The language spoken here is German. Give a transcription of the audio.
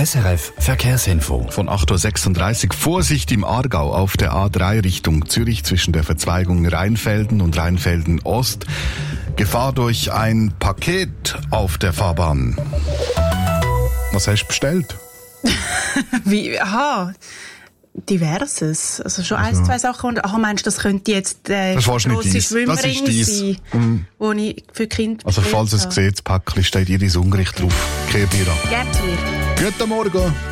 SRF Verkehrsinfo. Von 8.36 Uhr Vorsicht im Aargau auf der A3 Richtung Zürich zwischen der Verzweigung Rheinfelden und Rheinfelden Ost. Gefahr durch ein Paket auf der Fahrbahn. Was hast du bestellt? Diverses. Also schon 1-2 Sachen. Meinst du, das könnte jetzt das grosse Schwimmring sein, wo ich für Kinder also falls es sieht, das Päckchen steht Iris Ungerich drauf. Kehrbira. Gerne zu dir. Guten Morgen.